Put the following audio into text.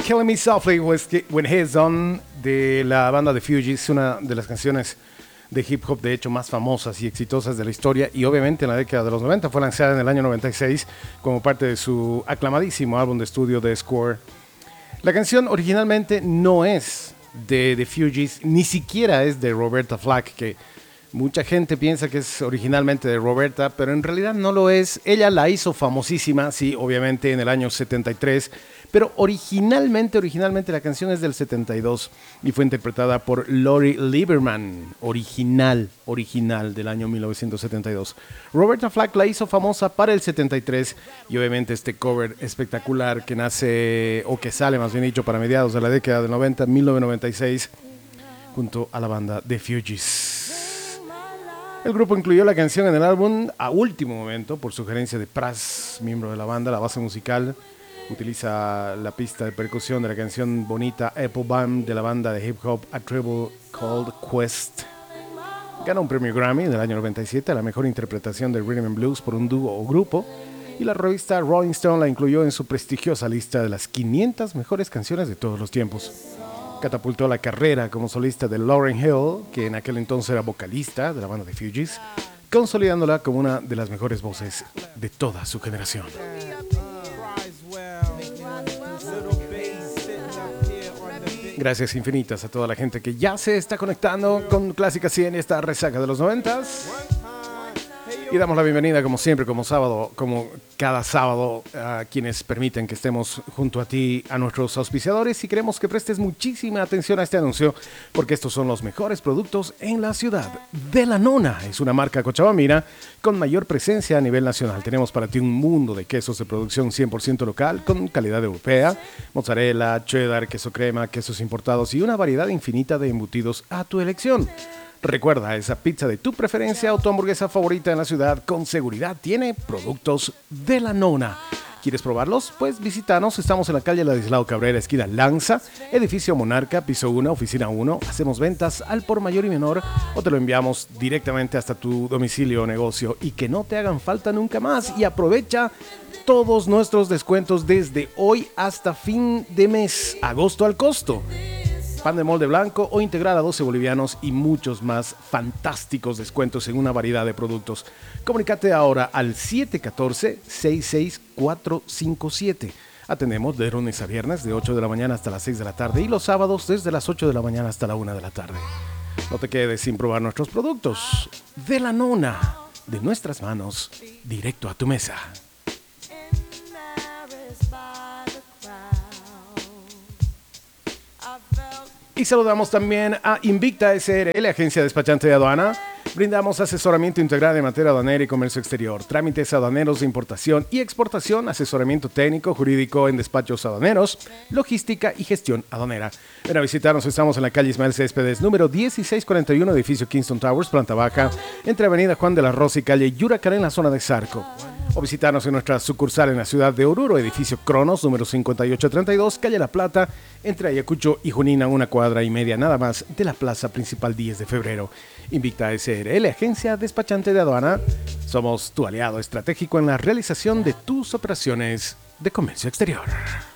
Killing Me Softly When He's On de la banda The Fugees, una de las canciones de hip hop de hecho más famosas y exitosas de la historia, y obviamente en la década de los 90 fue lanzada en el año 96 como parte de su aclamadísimo álbum de estudio The Score. La canción originalmente no es de The Fugees, ni siquiera es de Roberta Flack, que mucha gente piensa que es originalmente de Roberta, pero en realidad no lo es. Ella la hizo famosísima, sí, obviamente en el año 73, pero originalmente la canción es del 72 y fue interpretada por Lori Lieberman, original del año 1972. Roberta Flack la hizo famosa para el 73 y obviamente este cover espectacular que nace, o que sale más bien dicho, para mediados de la década del 90, 1996, junto a la banda The Fugees. El grupo incluyó la canción en el álbum a último momento por sugerencia de Pras, miembro de la banda. La base musical utiliza la pista de percusión de la canción bonita Applebaum de la banda de hip hop A Tribe Called Quest. Ganó un premio Grammy en el año 97 a la mejor interpretación de Rhythm and Blues por un dúo o grupo, y la revista Rolling Stone la incluyó en su prestigiosa lista de las 500 mejores canciones de todos los tiempos. Catapultó la carrera como solista de Lauryn Hill, que en aquel entonces era vocalista de la banda de Fugees, consolidándola como una de las mejores voces de toda su generación. Gracias infinitas a toda la gente que ya se está conectando con Clásica 100 y esta resaca de los 90s. Y damos la bienvenida, como siempre, como cada sábado, a quienes permiten que estemos junto a ti, a nuestros auspiciadores, y queremos que prestes muchísima atención a este anuncio, porque estos son los mejores productos en la ciudad. De la Nona es una marca cochabamina con mayor presencia a nivel nacional. Tenemos para ti un mundo de quesos de producción 100% local, con calidad europea, mozzarella, cheddar, queso crema, quesos importados y una variedad infinita de embutidos a tu elección. Recuerda, esa pizza de tu preferencia o tu hamburguesa favorita en la ciudad con seguridad tiene productos de la Nona. ¿Quieres probarlos? Pues visítanos. Estamos en la calle Ladislao Cabrera, esquina Lanza, edificio Monarca, piso 1, oficina 1. Hacemos ventas al por mayor y menor, o te lo enviamos directamente hasta tu domicilio o negocio, y que no te hagan falta nunca más. Y aprovecha todos nuestros descuentos desde hoy hasta fin de mes. Agosto al costo. Pan de molde blanco o integral a 12 bolivianos y muchos más fantásticos descuentos en una variedad de productos. Comunícate ahora al 714-66457. Atendemos de lunes a viernes de 8 de la mañana hasta las 6 de la tarde y los sábados desde las 8 de la mañana hasta la 1 de la tarde. No te quedes sin probar nuestros productos. De la Nona, de nuestras manos, directo a tu mesa. Y saludamos también a Invicta SRL, agencia despachante de aduana. Brindamos asesoramiento integral en materia aduanera y comercio exterior, trámites aduaneros de importación y exportación, asesoramiento técnico, jurídico en despachos aduaneros, logística y gestión aduanera. Ven a visitarnos, estamos en la calle Ismael Céspedes, número 1641, edificio Kingston Towers, planta baja, entre avenida Juan de la Rosa y calle Yuracaré en la zona de Zarco. O visitarnos en nuestra sucursal en la ciudad de Oruro, edificio Cronos, número 5832, calle La Plata, entre Ayacucho y Junín, una cuadra y media nada más de la plaza principal 10 de febrero. Invicta SRL, agencia despachante de aduana. Somos tu aliado estratégico en la realización de tus operaciones de comercio exterior.